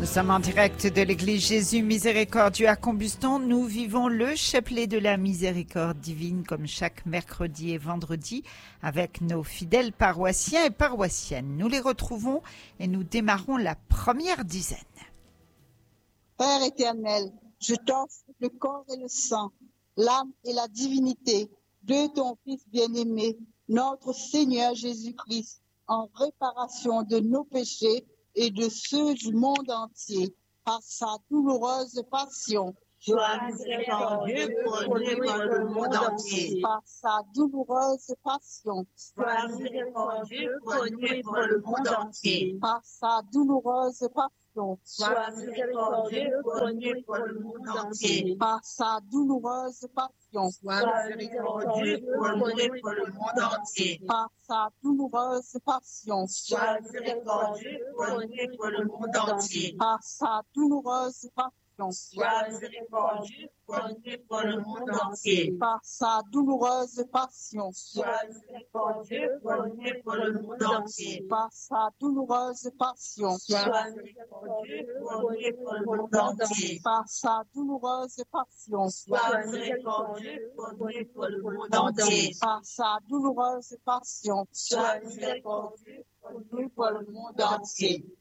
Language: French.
Nous sommes en direct de l'église Jésus Miséricordieux à Combuston. Nous vivons le chapelet de la miséricorde divine comme chaque mercredi et vendredi avec nos fidèles paroissiens et paroissiennes. Nous les retrouvons et nous démarrons la première dizaine. Père éternel, je t'offre le corps et le sang, l'âme et la divinité de ton Fils bien-aimé, notre Seigneur Jésus-Christ, en réparation de nos péchés et de ceux du monde entier, par sa douloureuse passion. Sois miséricordieux pour nous et pour le monde entier. Par sa douloureuse passion. Sois miséricordieux pour nous et pour le monde entier. Par sa douloureuse passion. Sois miséricordieux pour nous et pour le monde entier. Par sa douloureuse passion. Sois miséricordieux pour nous et pour le monde entier. Par sa douloureuse passion. Sois miséricordieux pour nous et pour le monde entier. Par sa douloureuse passion. Sois miséricordieux pour nous et pour le monde entier. Par sa douloureuse passion. Sois miséricordieux pour nous et pour le monde entier. Par sa douloureuse passion. Sois miséricordieux pour nous et pour le monde entier. Par sa douloureuse passion. Sois miséricordieux pour nous et pour le monde entier. Par sa douloureuse passion. Sois miséricordieux pour nous et pour le monde entier.